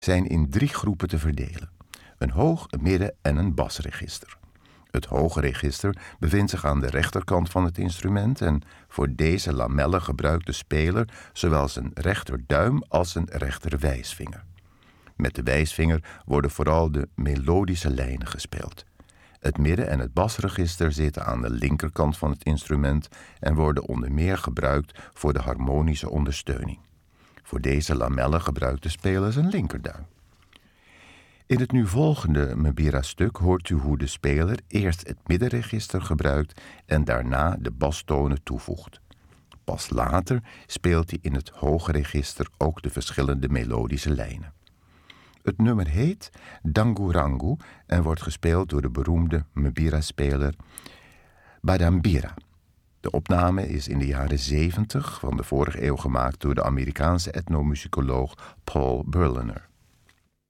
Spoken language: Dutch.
zijn in 3 groepen te verdelen: een hoog-, een midden- en een basregister. Het hoge register bevindt zich aan de rechterkant van het instrument en voor deze lamellen gebruikt de speler zowel zijn rechterduim als zijn rechterwijsvinger. Met de wijsvinger worden vooral de melodische lijnen gespeeld. Het midden- en het basregister zitten aan de linkerkant van het instrument en worden onder meer gebruikt voor de harmonische ondersteuning. Voor deze lamellen gebruikt de speler zijn linkerduim. In het nu volgende Mbira-stuk hoort u hoe de speler eerst het middenregister gebruikt en daarna de bastonen toevoegt. Pas later speelt hij in het hoge register ook de verschillende melodische lijnen. Het nummer heet Dangurangu en wordt gespeeld door de beroemde Mbira-speler Badambira. De opname is in de jaren 70 van de vorige eeuw gemaakt door de Amerikaanse etnomusicoloog Paul Berliner.